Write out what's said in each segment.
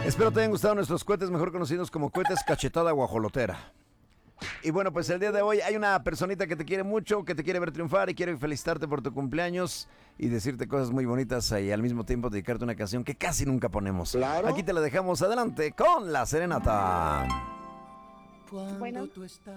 Espero te hayan gustado nuestros cohetes, mejor conocidos como cohetes cachetada guajolotera. Y bueno, pues el día de hoy hay una personita que te quiere mucho, que te quiere ver triunfar y quiere felicitarte por tu cumpleaños y decirte cosas muy bonitas y al mismo tiempo dedicarte una canción que casi nunca ponemos. Claro. Aquí te la dejamos adelante con la serenata. Bueno,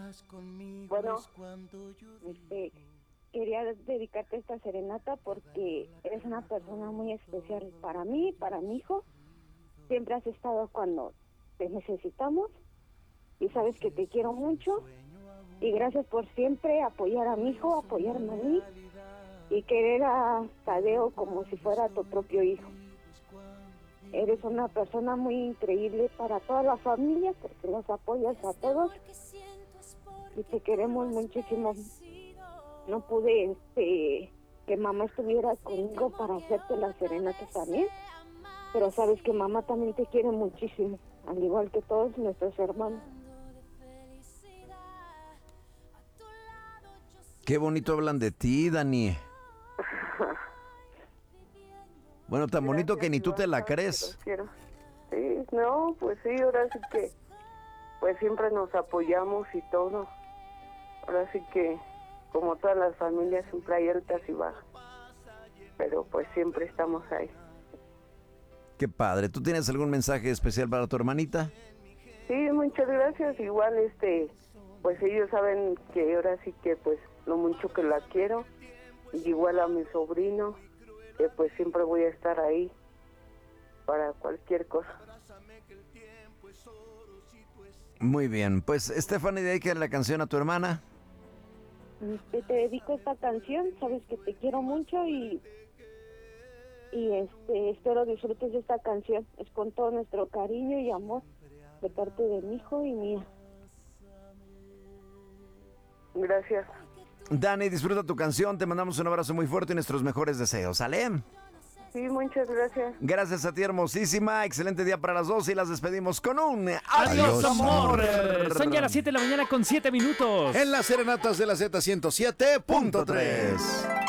quería dedicarte esta serenata porque eres una persona muy especial para mí, para mi hijo. Siempre has estado cuando te necesitamos y sabes que te quiero mucho. Y gracias por siempre apoyar a mi hijo, apoyarme a mí y querer a Tadeo como si fuera tu propio hijo. Eres una persona muy increíble para toda la familia porque nos apoyas a todos y te queremos muchísimo. No pude que mamá estuviera conmigo para hacerte las serenatas también, pero sabes que mamá también te quiere muchísimo, al igual que todos nuestros hermanos. Qué bonito hablan de ti, Dani. Bueno, tan bonito que ni tú te la crees. Sí, no, pues sí, ahora sí que pues siempre nos apoyamos y todo. Ahora sí que como todas las familias siempre hay altas y bajas, pero pues siempre estamos ahí. Qué padre. ¿Tú tienes algún mensaje especial para tu hermanita? Sí, muchas gracias. Igual pues ellos saben que ahora sí que pues lo mucho que la quiero, y igual a mi sobrino, que pues siempre voy a estar ahí para cualquier cosa. Muy bien, pues Stephanie, dedica la canción a tu hermana. Te dedico esta canción, sabes que te quiero mucho y espero disfrutes de esta canción. Es con todo nuestro cariño y amor de parte de mi hijo y mía. Gracias. Dani, disfruta tu canción, te mandamos un abrazo muy fuerte y nuestros mejores deseos, ¿sale? Sí, muchas gracias. Gracias a ti, hermosísima, excelente día para las dos y las despedimos con un ¡Adiós, amor! Son ya las 7 de la mañana con 7 minutos. En las serenatas de la Z107.3.